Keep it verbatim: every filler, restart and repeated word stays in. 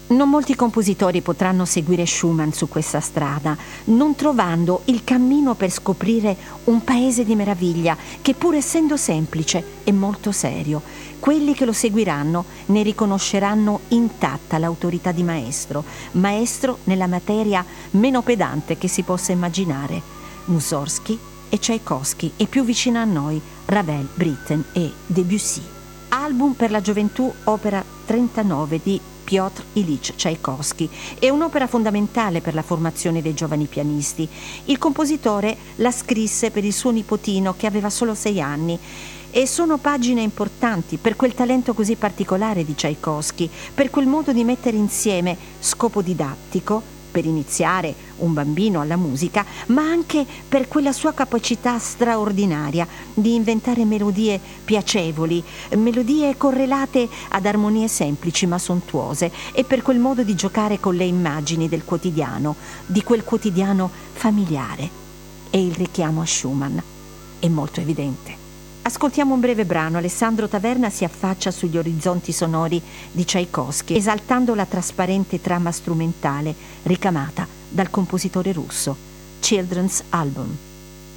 Non molti compositori potranno seguire Schumann su questa strada, non trovando il cammino per scoprire un paese di meraviglia che, pur essendo semplice, è molto serio. Quelli che lo seguiranno ne riconosceranno intatta l'autorità di maestro, maestro nella materia meno pedante che si possa immaginare. Mussorgsky e Tchaikovsky, e più vicino a noi Ravel, Britten e Debussy. Album per la gioventù, opera trentanove di Piotr Ilyich Tchaikovsky. È un'opera fondamentale per la formazione dei giovani pianisti. Il compositore la scrisse per il suo nipotino che aveva solo sei anni, e sono pagine importanti per quel talento così particolare di Tchaikovsky, per quel modo di mettere insieme scopo didattico per iniziare un bambino alla musica, ma anche per quella sua capacità straordinaria di inventare melodie piacevoli, melodie correlate ad armonie semplici ma sontuose, e per quel modo di giocare con le immagini del quotidiano, di quel quotidiano familiare. E il richiamo a Schumann è molto evidente. Ascoltiamo un breve brano. Alessandro Taverna si affaccia sugli orizzonti sonori di Tchaikovsky, esaltando la trasparente trama strumentale ricamata dal compositore russo. Children's Album.